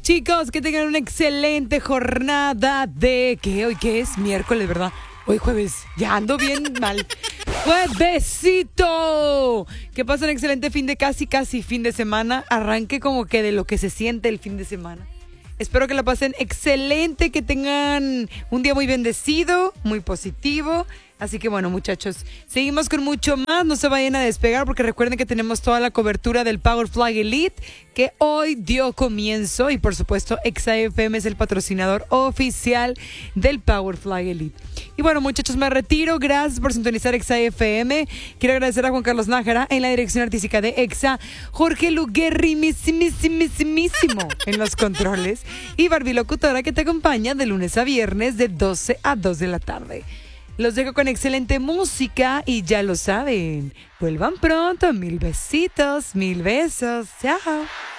chicos, que tengan una excelente jornada de... ¿Qué? ¿Hoy qué es? Miércoles, ¿verdad? Hoy jueves. Ya ando bien mal. ¡Juevesito! Que pasen un excelente fin de casi fin de semana. Arranque como que de lo que se siente el fin de semana. Espero que la pasen excelente, que tengan un día muy bendecido, muy positivo. Así que bueno, muchachos, seguimos con mucho más. No se vayan a despegar porque recuerden que tenemos toda la cobertura del Power Flag Elite que hoy dio comienzo. Y por supuesto, XAFM es el patrocinador oficial del Power Flag Elite. Y bueno, muchachos, me retiro. Gracias por sintonizar XAFM. Quiero agradecer a Juan Carlos Nájera en la dirección artística de EXA, Jorge Luguerri, mismísimo en los controles, y Barbie Locutora, que te acompaña de lunes a viernes de 12 a 2 de la tarde. Los dejo con excelente música y ya lo saben, vuelvan pronto. 1000 besitos, 1000 besos. Chao.